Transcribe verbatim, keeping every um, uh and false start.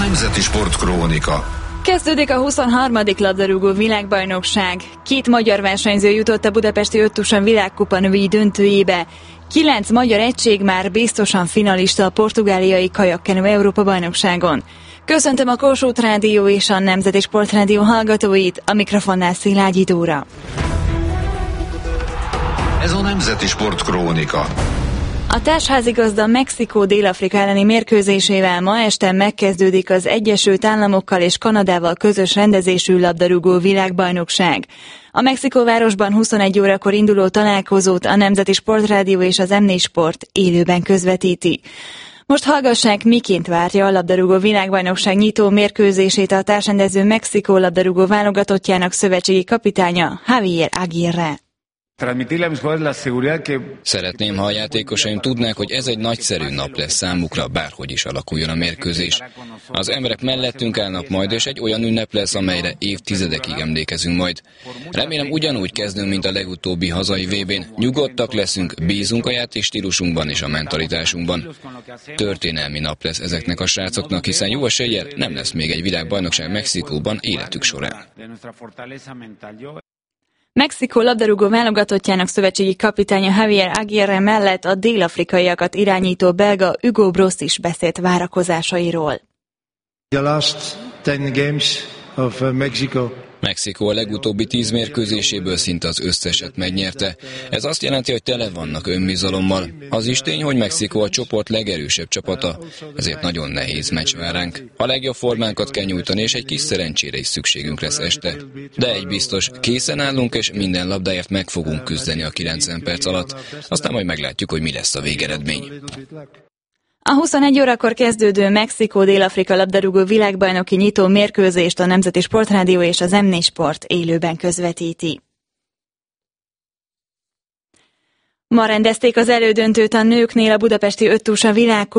Nemzeti Sportkrónika. Kezdődik a huszonharmadik labdarúgó világbajnokság. Két magyar versenyző jutott a budapesti öttusa világkupa női döntőjébe. Kilenc magyar egység már biztosan finalista a portugáliai kajakkenő Európa-bajnokságon. Köszöntöm a Kossuth Rádió és a Nemzeti Sportrádió hallgatóit, a mikrofonnál Szilágyi Dóra. Ez a Nemzeti Sportkrónika. A társházigazda Mexikó Dél-Afrika elleni mérkőzésével ma este megkezdődik az Egyesült Államokkal és Kanadával közös rendezésű labdarúgó világbajnokság. A Mexikóvárosban huszonegy órakor induló találkozót a Nemzeti Sportrádió és az em négy Sport élőben közvetíti. Most hallgassák, miként várja a labdarúgó világbajnokság nyitó mérkőzését a társrendező Mexikó labdarúgó válogatottjának szövetségi kapitánya Javier Aguirre. Szeretném, ha a játékosaim tudnák, hogy ez egy nagyszerű nap lesz számukra, bárhogy is alakuljon a mérkőzés. Az emberek mellettünk állnak majd, és egy olyan ünnep lesz, amelyre évtizedekig emlékezünk majd. Remélem ugyanúgy kezdünk, mint a legutóbbi hazai vé bén. Nyugodtak leszünk, bízunk a játékstílusunkban és a mentalitásunkban. Történelmi nap lesz ezeknek a srácoknak, hiszen jó eséllyel nem lesz még egy világbajnokság Mexikóban életük során. Mexikó labdarúgó válogatottjának szövetségi kapitánya Javier Aguirre mellett a dél-afrikaiakat irányító belga Hugo Bross is beszélt várakozásairól. The last ten games of Mexico. Mexikó a legutóbbi tíz mérkőzéséből szinte az összeset megnyerte. Ez azt jelenti, hogy tele vannak önbizalommal. Az is tény, hogy Mexikó a csoport legerősebb csapata, ezért nagyon nehéz meccs vár ránk. A legjobb formánkat kell nyújtani, és egy kis szerencsére is szükségünk lesz este. De egy biztos, készen állunk, és minden labdáért meg fogunk küzdeni a kilencven perc alatt. Aztán majd meglátjuk, hogy mi lesz a végeredmény. A huszonegy órakor kezdődő Mexikó Dél-Afrika labdarúgó világbajnoki nyitó mérkőzést a Nemzeti Sportrádió és az em négy Sport élőben közvetíti. Ma rendezték az elődöntőt a nőknél a budapesti öttusa világkupa